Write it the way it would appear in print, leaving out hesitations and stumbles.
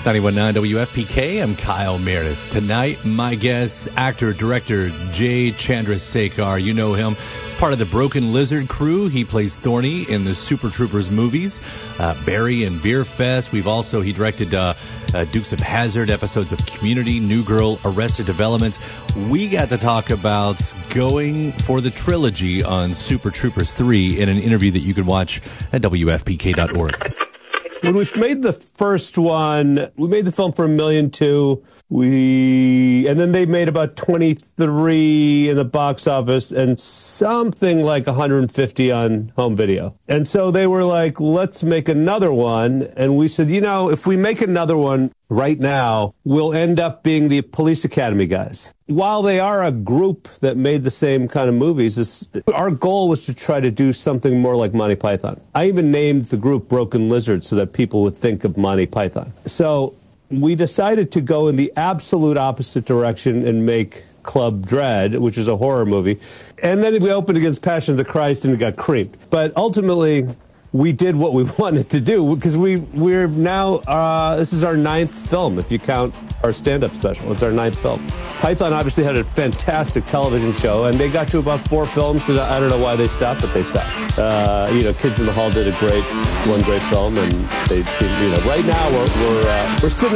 91.9 WFPK. I'm Kyle Meredith. Tonight, my guest, actor, director Jay Chandrasekhar. You know him. He's part of the Broken Lizard crew. He plays Thorny in the Super Troopers movies, Barry and Beer Fest. He directed Dukes of Hazzard, episodes of Community, New Girl, Arrested Development. We got to talk about going for the trilogy on Super Troopers 3 in an interview that you can watch at WFPK.org. When we made the first one, we made the film for $1.2 million. And then they made about 23 in the box office and something like 150 on home video. And so they were like, let's make another one. And we said, if we make another one right now, we'll end up being the Police Academy guys. While they are a group that made the same kind of movies, our goal was to try to do something more like Monty Python. I even named the group Broken Lizard so that people would think of Monty Python. So we decided to go in the absolute opposite direction and make Club Dread, which is a horror movie. And then we opened against Passion of the Christ and it got creamed. But ultimately, we did what we wanted to do because we're now, this is our 9th film, if you count our stand-up special. It's our 9th film. Python obviously had a fantastic television show, and they got to about 4 films, and I don't know why they stopped, but they stopped. Kids in the Hall did one great film, and they seem, right now we're sitting